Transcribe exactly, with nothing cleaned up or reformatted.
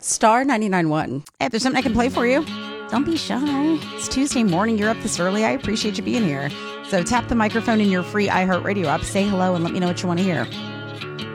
Star ninety-nine point one. Hey, if there's something I can play for you, don't be shy. It's Tuesday morning. You're up this early. I appreciate you being here. So tap the microphone in your free iHeartRadio app, say hello, and let me know what you want to hear.